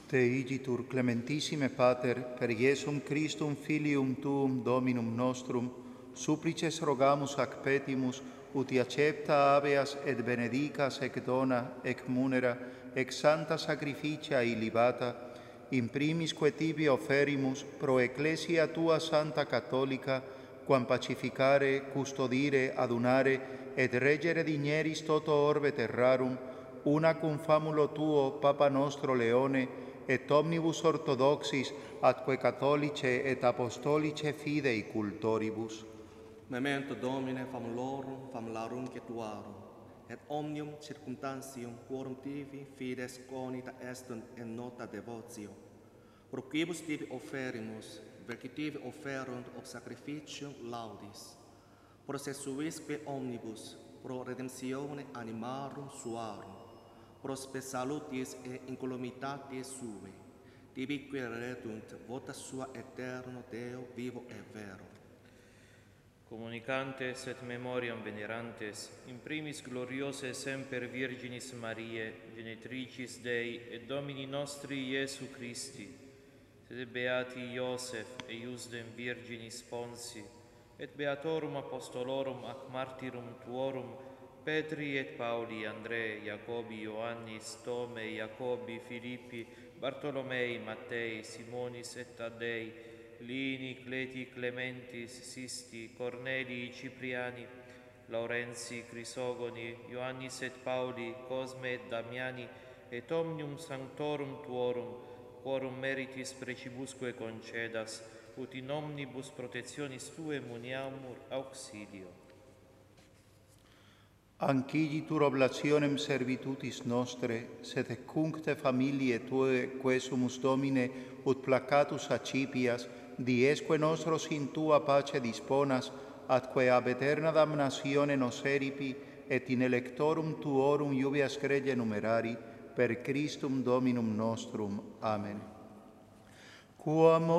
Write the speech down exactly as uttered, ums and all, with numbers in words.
Te igitur clementissime Pater, per Iesum Christum filium tuum Dominum nostrum, supplices rogamus ac petimus, uti accepta habeas et benedicas ec dona, ec munera, ec santa sacrificia illibata, in primis que tibi offerimus pro ecclesia tua santa catholica, quam pacificare, custodire, adunare, et regere digneris toto orbe terrarum, una cum famulo tuo, Papa nostro Leone, et omnibus orthodoxis atque catholice et apostolice fidei cultoribus. Memento Domine famulorum, famularum cetuarum, et omnium circumstantium quorum tibi fides conita estunt in nota devotio. Pro quibus tibi offerimus, verci tibi offerunt ob sacrificium laudis. Processuisque omnibus, pro redemptione animarum suarum, pro spe salutis et incolumitatis sue, tibique redunt vota sua eterno Deo vivo e vero. Communicantes et memoriam venerantes, in primis gloriose semper Virginis Mariae, genitricis Dei et Domini nostri Iesu Christi, sed beati Iosef e Iusdem Virginis Ponsi, et beatorum apostolorum ac martyrum tuorum, Petri et Pauli, Andrei, Jacobi, Ioannis, Tome, Jacobi, Filippi, Bartolomei, Mattei, Simonis et Taddei, Lini, Cleti, Clementis, Sisti, Cornelii, Cipriani, Laurenzi, Crisogoni, Ioannis et Pauli, Cosme et Damiani, et omnium sanctorum tuorum, quorum meritis precibusque concedas, ut in omnibus protectionis Tue muniamur auxilio. Anciditur oblationem servitutis nostre, sed cuncte familiae Tue, quesumus Domine, ut placatus accipias, diesque nostros in Tua pace disponas, atque ab eterna damnatione nos eripi, et in electorum Tuorum iubias grege numerari, per Christum Dominum nostrum. Amen. Quam